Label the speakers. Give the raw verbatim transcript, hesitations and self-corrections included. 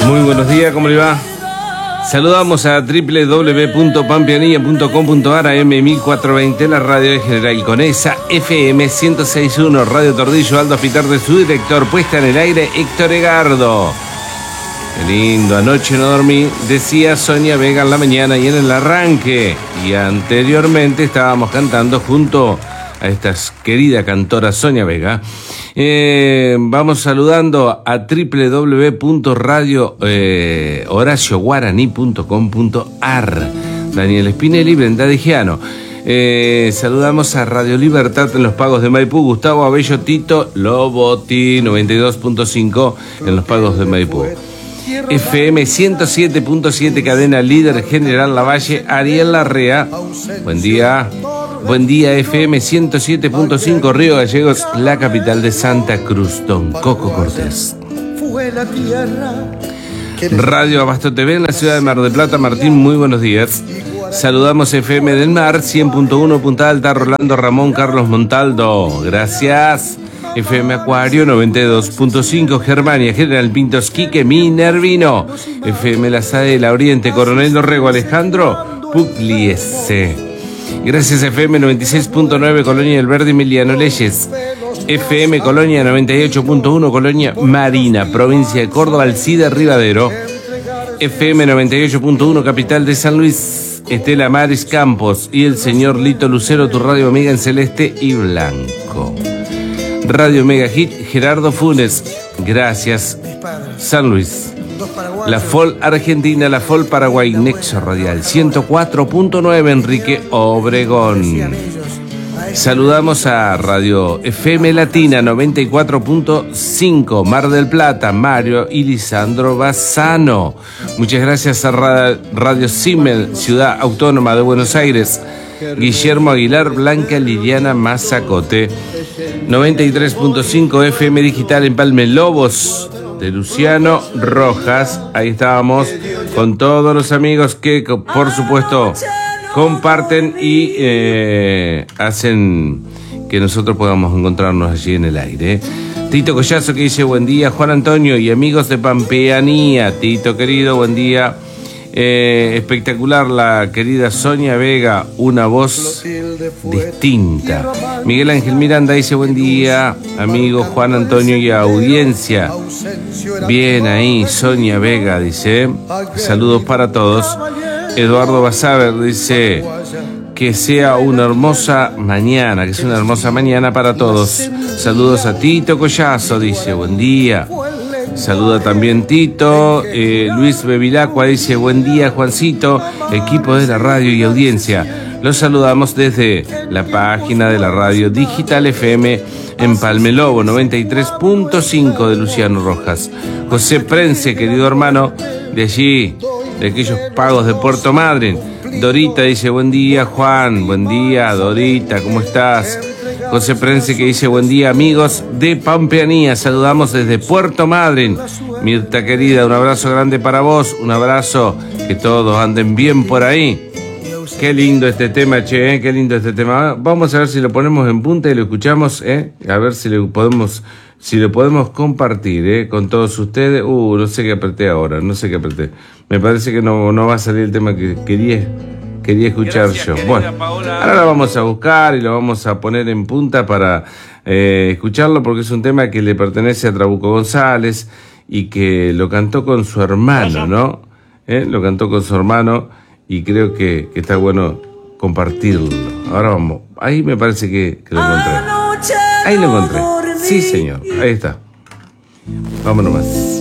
Speaker 1: Muy buenos días, ¿cómo le va? Saludamos a doble u doble u doble u punto pampeanía punto com punto ar, A M mil cuatrocientos veinte, la radio de General Conesa, F M ciento seis punto uno, Radio Tordillo, Aldo Pitarde, su director, puesta en el aire, Héctor Egardo. Qué lindo, anoche no dormí, decía Sonia Vega en la mañana y en el arranque. Y anteriormente estábamos cantando junto a esta querida cantora Sonia Vega. Eh, vamos saludando a doble u doble u doble u punto radio horacio guaraní punto com punto ar. Daniel Spinelli, Brenda Digiano. Eh, saludamos a Radio Libertad en los Pagos de Maipú, Gustavo Abello, Tito Loboti, noventa y dos punto cinco en los Pagos de Maipú. F M ciento siete punto siete, cadena líder, General Lavalle, Ariel Larrea. Buen día. Buen día, F M ciento siete punto cinco, Río Gallegos, la capital de Santa Cruz, Don Coco Cortés. Radio Abasto T V en la ciudad de Mar del Plata, Martín, muy buenos días. Saludamos F M del Mar, cien punto uno, Punta Alta, Rolando Ramón, Carlos Montaldo, gracias. F M Acuario, noventa y dos punto cinco, Germania, General Pintos, Quique, Minervino. F M La Sadela, Oriente, Coronel Dorrego, Alejandro Pugliese. Gracias, F M noventa y seis punto nueve, Colonia del Verde, Emiliano Leyes. F M Colonia noventa y ocho punto uno, Colonia Marina, provincia de Córdoba, Alcide Rivadero. F M noventa y ocho punto uno, capital de San Luis, Estela Maris Campos y el señor Lito Lucero, tu radio amiga en celeste y blanco. Radio Mega Hit, Gerardo Funes, gracias, San Luis. La F O L Argentina, la F O L Paraguay, Nexo Radial ciento cuatro punto nueve, Enrique Obregón. Saludamos a Radio F M Latina noventa y cuatro punto cinco, Mar del Plata, Mario y Lisandro Bassano. Muchas gracias a Radio Simmel, Ciudad Autónoma de Buenos Aires, Guillermo Aguilar, Blanca Liliana Mazacote. noventa y tres punto cinco F M Digital en Palme Lobos, de Luciano Rojas. Ahí estábamos con todos los amigos que, por supuesto, comparten y eh, hacen que nosotros podamos encontrarnos allí en el aire. Tito Collazo, que dice buen día, Juan Antonio y amigos de Pampeanía. Tito querido, buen día. Eh, espectacular la querida Sonia Vega, una voz distinta. Miguel Ángel Miranda dice buen día, amigo Juan Antonio y audiencia. Bien ahí, Sonia Vega dice, saludos para todos. Eduardo Basaber dice que sea una hermosa mañana, que sea una hermosa mañana para todos. Saludos a Tito Collazo, dice buen día. Saluda también Tito. eh, Luis Bevilacqua dice buen día, Juancito, equipo de la radio y audiencia. Los saludamos desde la página de la radio Digital F M en Palmelobo, noventa y tres punto cinco de Luciano Rojas. José Prense, querido hermano, de allí, de aquellos pagos de Puerto Madryn. Dorita dice buen día, Juan. Buen día, Dorita, ¿cómo estás? José Prense, que dice buen día, amigos de Pampeanía, saludamos desde Puerto Madryn. Mirta querida, un abrazo grande para vos, un abrazo, que todos anden bien por ahí. Qué lindo este tema, che, ¿eh? Qué lindo este tema. Vamos a ver si lo ponemos en punta y lo escuchamos, ¿eh? A ver si lo podemos, si lo podemos compartir, ¿eh? Con todos ustedes. Uh, no sé qué apreté ahora, no sé qué apreté. Me parece que no, no va a salir el tema que quería. Quería escuchar Gracias, yo. Bueno, ahora lo vamos a buscar y lo vamos a poner en punta para eh, escucharlo, porque es un tema que le pertenece a Trabuco González y que lo cantó con su hermano, ¿no? ¿Eh? Lo cantó con su hermano y creo que, que está bueno compartirlo. Ahora vamos. Ahí me parece que, que lo encontré. Ahí lo encontré. Sí, señor. Ahí está. Vámonos más.